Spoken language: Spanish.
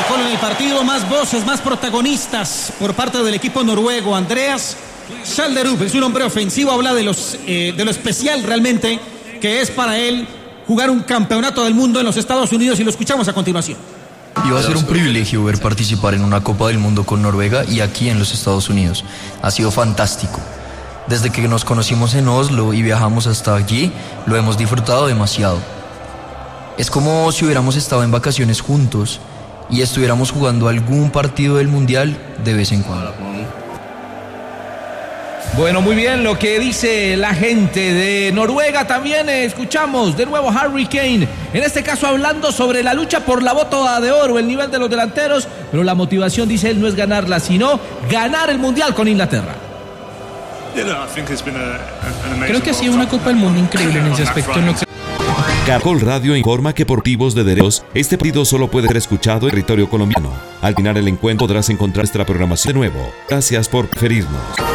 Colo en el partido, más voces, más protagonistas por parte del equipo noruego. Andreas Schalderup es un hombre ofensivo, habla de lo especial realmente que es para él jugar un campeonato del mundo en los Estados Unidos, y lo escuchamos a continuación. Iba a ser un privilegio ver participar en una Copa del Mundo con Noruega y aquí en los Estados Unidos. Ha sido fantástico. Desde que nos conocimos en Oslo y viajamos hasta allí, lo hemos disfrutado demasiado. Es como si hubiéramos estado en vacaciones juntos y estuviéramos jugando algún partido del Mundial de vez en cuando. Bueno, muy bien lo que dice la gente de Noruega. También escuchamos de nuevo a Harry Kane, en este caso hablando sobre la lucha por la bota de oro, el nivel de los delanteros, pero la motivación, dice él, no es ganarla, sino ganar el Mundial con Inglaterra. Creo que ha sido una Copa del Mundo increíble en ese aspecto. Caracol Radio informa que por motivos de derechos, este partido solo puede ser escuchado en territorio colombiano. Al final el encuentro podrás encontrar nuestra programación de nuevo. Gracias por preferirnos.